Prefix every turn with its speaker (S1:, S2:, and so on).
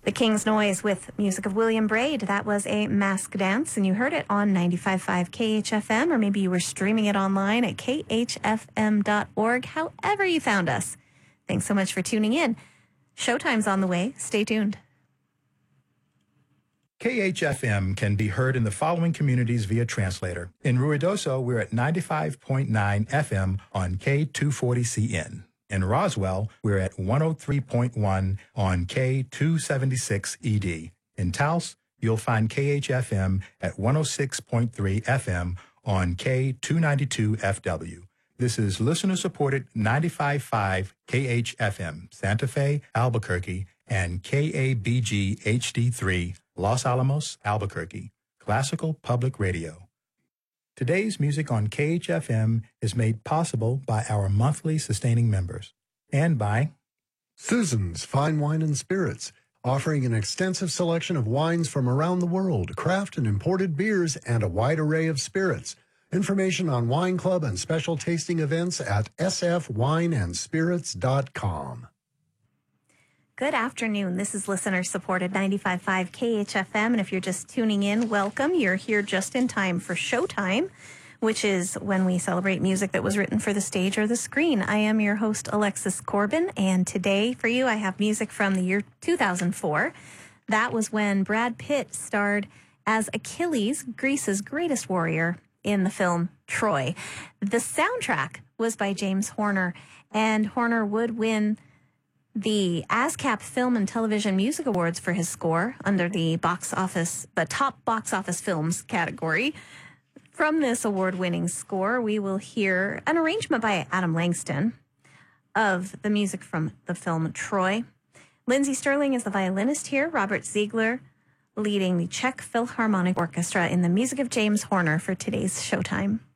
S1: The King's Noise with music of William Braid. That was a mask dance, and you heard it on 95.5 KHFM, or maybe you were streaming it online at khfm.org, however you found us. Thanks so much for tuning in. Showtime's on the way. Stay tuned.
S2: KHFM can be heard in the following communities via translator. In Ruidoso, we're at 95.9 FM on K240CN. In Roswell, we're at 103.1 on K276ED. In Taos, you'll find KHFM at 106.3 FM on K292FW. This is listener-supported 95.5 KHFM, Santa Fe, Albuquerque, and KABG HD3, Los Alamos, Albuquerque, Classical Public Radio. Today's music on KHFM is made possible by our monthly sustaining members and by
S3: Susan's Fine Wine and Spirits, offering an extensive selection of wines from around the world, craft and imported beers, and a wide array of spirits. Information on wine club and special tasting events at sfwineandspirits.com.
S1: Good afternoon. This is listener-supported 95.5 KHFM, and if you're just tuning in, welcome. You're here just in time for Showtime, which is when we celebrate music that was written for the stage or the screen. I am your host, Alexis Corbin, and today for you I have music from the year 2004. That was when Brad Pitt starred as Achilles, Greece's greatest warrior, in the film Troy. The soundtrack was by James Horner, and Horner would win the ASCAP Film and Television Music Awards for his score under the top box office films category. From this award-winning score, we will hear an arrangement by Adam Langston of the music from the film Troy. Lindsey Sterling is the violinist here. Robert Ziegler leading the Czech Philharmonic Orchestra in the music of James Horner for today's Showtime.